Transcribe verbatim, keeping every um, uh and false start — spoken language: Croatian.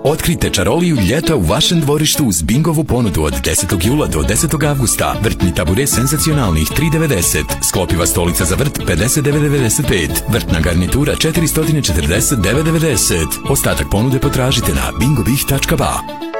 Otkrite čaroliju ljeta u vašem dvorištu uz Bingovu ponudu od desetog jula do desetog avgusta. Vrtni tabure senzacionalnih tri devedeset. Sklopiva stolica za vrt pedeset devet devedeset pet. Vrtna garnitura četiristo četrdeset devet devedeset. Ostatak ponude potražite na bingobih tačka ba.